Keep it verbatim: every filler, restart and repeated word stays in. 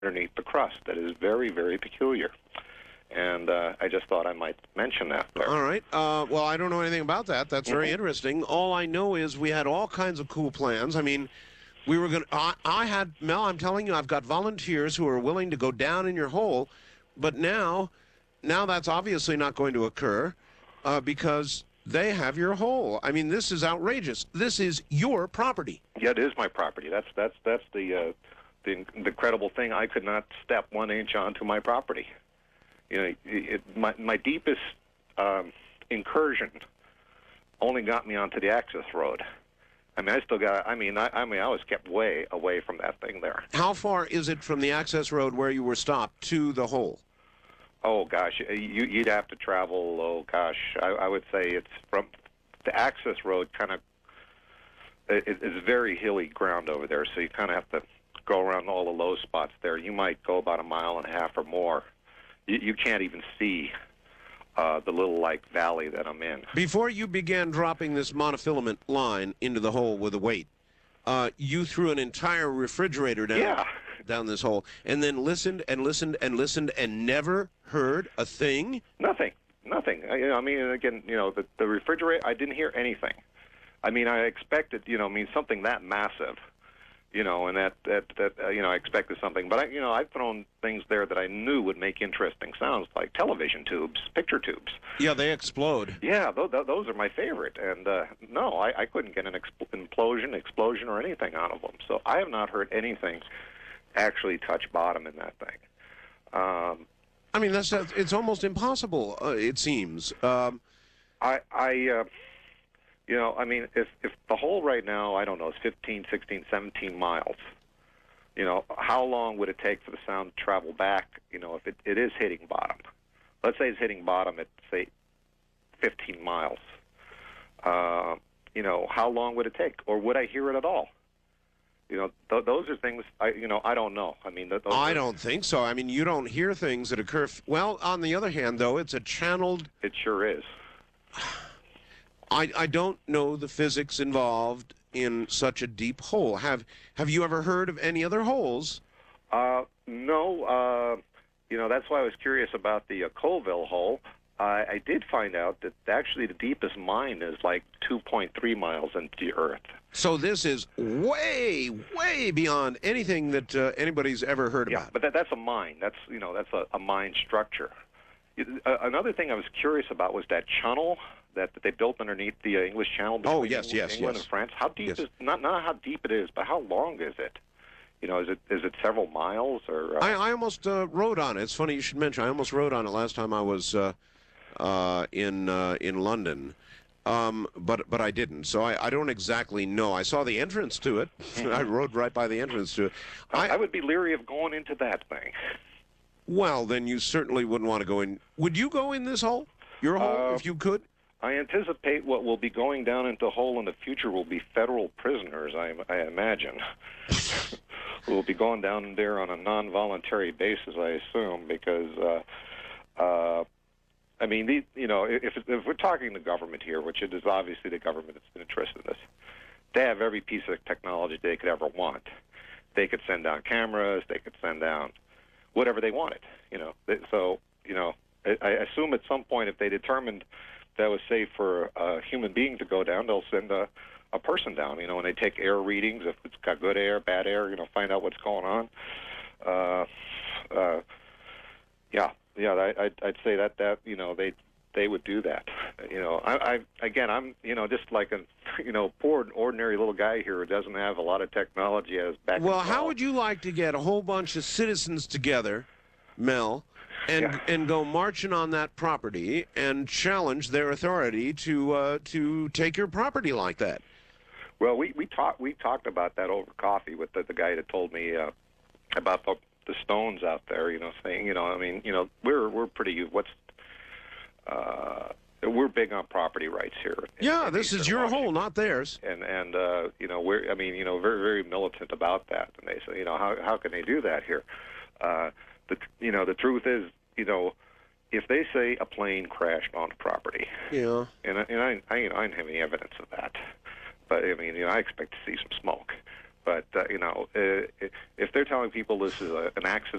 underneath the crust that is very, very peculiar. And uh, I just thought I might mention that there. All right. Uh, well, I don't know anything about that. That's very Mhm. interesting. All I know is we had all kinds of cool plans. I mean, we were going to, I, I had, Mel, I'm telling you, I've got volunteers who are willing to go down in your hole. But now, now that's obviously not going to occur uh, because they have your hole. I mean, this is outrageous. This is your property. Yeah, it is my property. That's that's that's the uh, the, the incredible thing. I could not step one inch onto my property. You know, it, my my deepest um, incursion only got me onto the access road. I mean, I still got. I mean, I, I mean, I was kept way away from that thing there. How far is it from the access road where you were stopped to the hole? Oh gosh, you, you'd have to travel. Oh gosh, I, I would say it's from the access road. Kind of, it, it's very hilly ground over there, so you kind of have to go around all the low spots there. You might go about a mile and a half or more. You, you can't even see uh, the little like valley that I'm in. Before you began dropping this monofilament line into the hole with a weight, uh, you threw an entire refrigerator down. Yeah. Down this hole, and then listened and listened and listened and never heard a thing? Nothing. Nothing. I, I mean, again, you know, the, the refrigerator, I didn't hear anything. I mean, I expected, you know, I mean, something that massive, you know, and that, that, that uh, you know, I expected something. But, I, you know, I've thrown things there that I knew would make interesting sounds, like television tubes, picture tubes. Yeah, they explode. Yeah, those, those are my favorite. And, uh, no, I, I couldn't get an expl- implosion, explosion, or anything out of them. So I have not heard anything actually touch bottom in that thing. Um, I mean, that's, that's it's almost impossible. Uh, it seems. Um, I, I, uh, you know, I mean, if if the hole right now, I don't know, is fifteen, sixteen, seventeen miles. You know, how long would it take for the sound to travel back? You know, if it, it is hitting bottom, let's say it's hitting bottom at say fifteen miles. Uh, you know, how long would it take, or would I hear it at all? You know, th- those are things, I, you know, I don't know. I mean, th- those I are, don't think so. I mean, you don't hear things that occur. F- well, on the other hand, though, it's a channeled. It sure is. I, I don't know the physics involved in such a deep hole. Have Have you ever heard of any other holes? Uh, no. Uh, you know, that's why I was curious about the uh, Colville hole. Uh, I did find out that actually the deepest mine is like two point three miles into the earth. So this is way, way beyond anything that uh, anybody's ever heard Yeah, about. but that, that's a mine. That's, you know, that's a, a mine structure. It, uh, another thing I was curious about was that channel that, that they built underneath the uh, English Channel between Oh, yes, England, yes, England yes. and France. How deep Yes. is, not not how deep it is, but how long is it? You know, is it is it several miles or? Uh... I, I almost uh, rode on it. It's funny you should mention. I almost rode on it last time I was uh, uh, in uh, in London, um, but but I didn't. So I, I don't exactly know. I saw the entrance to it. I rode right by the entrance to it. I, I would be leery of going into that thing. Well, then you certainly wouldn't want to go in. Would you go in this hole? Your hole, Uh, if you could? I anticipate what will be going down into the hole in the future will be federal prisoners, I, I imagine. Who will be going down there on a non-voluntary basis, I assume, because, uh, uh, I mean, these, you know, if, if we're talking the government here, which it is obviously the government that's interested in this, they have every piece of technology they could ever want. They could send down cameras, they could send down whatever they wanted, you know. So, you know, I, I assume at some point if they determined that was safe for a human being to go down, they'll send a, a person down, you know, and they take air readings, if it's got good air, bad air, you know, find out what's going on. Uh, uh, yeah, yeah, I, I'd, I'd say that, that, you know, they they would do that. You know, I, I again, I'm, you know, just like a, you know, poor ordinary little guy here who doesn't have a lot of technology as back. Well, how would you like to get a whole bunch of citizens together, Mel, and Yeah. and go marching on that property and challenge their authority to uh, to take your property like that? Well, we we talked we talked about that over coffee with the, the guy that told me uh, about the, the stones out there. You know, saying, you know, I mean, you know, we're we're pretty what's uh, we're big on property rights here. in- Yeah, in this is Eastern your Washington. hole, not theirs. And and uh, you know, we're I mean, you know, very very militant about that. And they say, you know, how how can they do that here? Uh, the you know the truth is, you know, if they say a plane crashed on the property, Yeah. and I, and I, I, you know, I don't have any evidence of that, but I mean, you know, I expect to see some smoke. But uh, you know, uh, if they're telling people this is a, an accident